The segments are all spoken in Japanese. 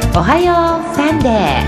おはようサンデ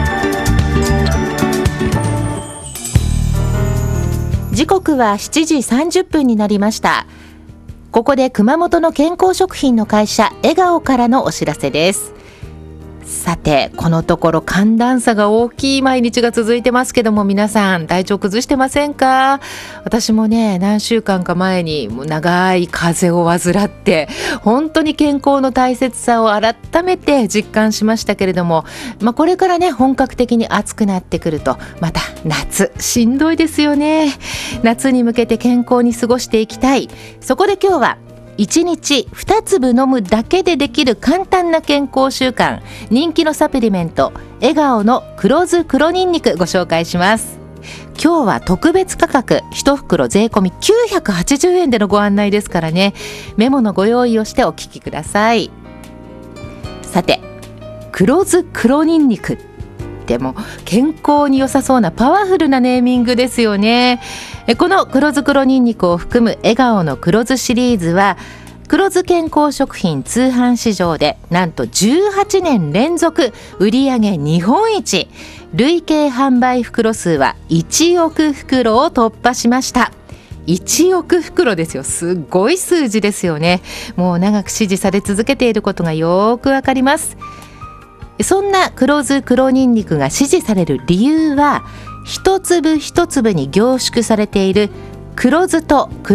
ー。時刻は7時30分になりました。ここで熊本の健康食品の会社笑顔からのお知らせです。さて、このところ寒暖差が大きい毎日が続いてますけども、皆さん体調崩してませんか？私もね、何週間か前に長い風邪を患って本当に健康の大切さを改めて実感しましたけれども、これからね本格的に暑くなってくるとまた夏しんどいですよね。夏に向けて健康に過ごしていきたい。そこで今日は1日2粒飲むだけでできる簡単な健康習慣、人気のサプリメント笑顔の黒酢黒ニンニクご紹介します。今日は特別価格1袋税込み980円でのご案内ですからね、メモのご用意をしてお聞きください。さて、黒酢黒ニンニクでも健康に良さそうなパワフルなネーミングですよね。この黒酢黒ニンニクを含む笑顔の黒酢シリーズは黒酢健康食品通販市場でなんと18年連続売上日本一、累計販売袋数は1億袋を突破しました。1億袋ですよ。すごい数字ですよね。もう長く支持され続けていることがよくわかります。そんな黒酢黒ニンニクが支持される理由は、一粒一粒に凝縮されている黒酢と黒